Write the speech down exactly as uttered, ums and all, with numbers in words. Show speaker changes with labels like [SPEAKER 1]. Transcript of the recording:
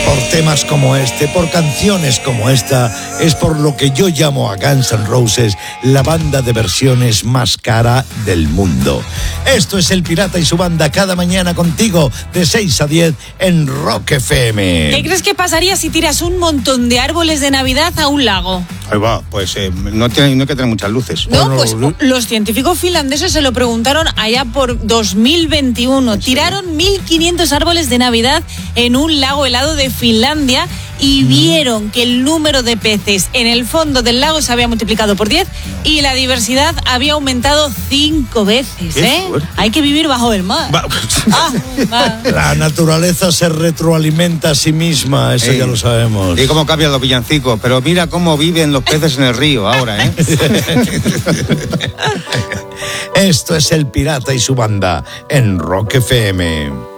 [SPEAKER 1] Por temas como este, por canciones como esta, es por lo que yo llamo a Guns N' Roses la banda de versiones más cara del mundo. Esto es El Pirata y su banda, cada mañana contigo de seis a diez en Rock F M.
[SPEAKER 2] ¿Qué crees que pasaría si tiras un montón de árboles de Navidad a un lago?
[SPEAKER 3] Ahí va, pues eh, no, tiene, no hay que tener muchas luces.
[SPEAKER 2] No, pues los científicos finlandeses se lo preguntaron allá por dos mil veintiuno. Tiraron mil quinientos árboles de Navidad en un lago helado de Finlandia y vieron que el número de peces en el fondo del lago se había multiplicado por diez y la diversidad había aumentado cinco veces, ¿eh? Hay que vivir bajo el mar. Va. Ah, va.
[SPEAKER 1] La naturaleza se retroalimenta a sí misma, eso Ey. ya lo sabemos.
[SPEAKER 3] Y cómo cambian los villancicos, pero mira cómo viven los peces en el río ahora, ¿eh?
[SPEAKER 1] Esto es El Pirata y su banda en Rock F M.